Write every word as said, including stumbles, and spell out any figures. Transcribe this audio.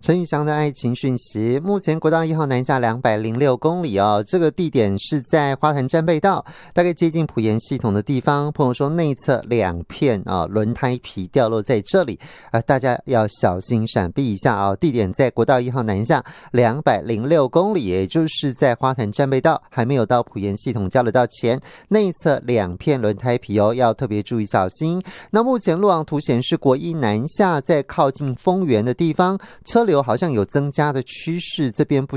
陈宇翔的爱情讯息，目前国道一号南下两百零六公里哦，这个地点是在花坛战备道，大概接近埔盐系统的地方。朋友说内侧两片啊轮胎皮掉落在这里，啊，大家要小心闪避一下啊。地点在国道一号南下两百零六公里，也就是在花坛战备道，还没有到埔盐系统交流道前，内侧两片轮胎皮哦，要特别注意小心。那目前路网图显示，国一南下在靠近丰原的地方，车流好像有增加的趋势，这边不